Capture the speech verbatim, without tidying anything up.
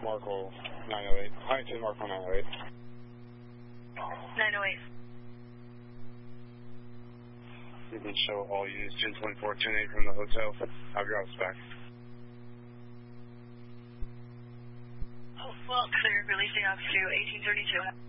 Markle nine oh eight. Huntington Markle nine oh eight. nine oh eight. You can show all units ten twenty-four, ten eight from the hotel. Have your office back. Oh, well, clear. Releasing off to eighteen thirty-two.